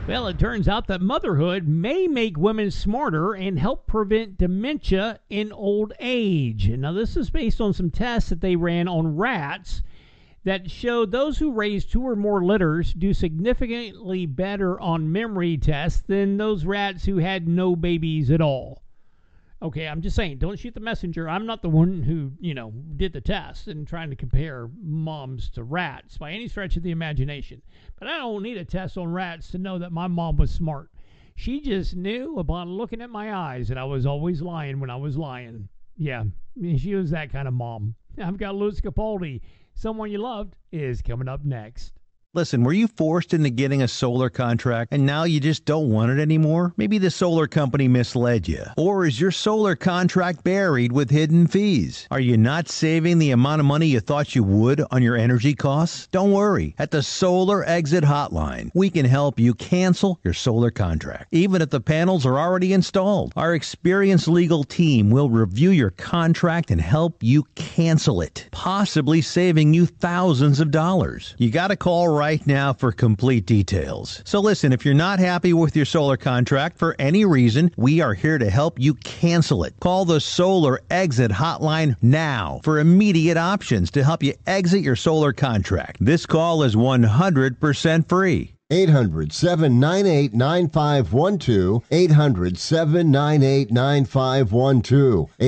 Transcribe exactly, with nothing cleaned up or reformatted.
Well, it turns out that motherhood may make women smarter and help prevent dementia in old age. Now, this is based on some tests that they ran on rats that showed those who raise two or more litters do significantly better on memory tests than those rats who had no babies at all. Okay, I'm just saying, don't shoot the messenger. I'm not the one who, you know, did the test and trying to compare moms to rats by any stretch of the imagination. But I don't need a test on rats to know that my mom was smart. She just knew upon looking at my eyes that I was always lying when I was lying. Yeah, she was that kind of mom. I've got Louis Capaldi. Someone You Loved is coming up next. Listen, were you forced into getting a solar contract and now you just don't want it anymore? Maybe the solar company misled you. Or is your solar contract buried with hidden fees? Are you not saving the amount of money you thought you would on your energy costs? Don't worry. At the Solar Exit Hotline, we can help you cancel your solar contract, even if the panels are already installed. Our experienced legal team will review your contract and help you cancel it, possibly saving you thousands of dollars. You got to call right right now for complete details. So listen, if you're not happy with your solar contract for any reason, we are here to help you cancel it. Call the Solar Exit Hotline now for immediate options to help you exit your solar contract. This call is one hundred percent free. eight hundred, seven nine eight, nine five one two. eight hundred, seven nine eight, nine five one two.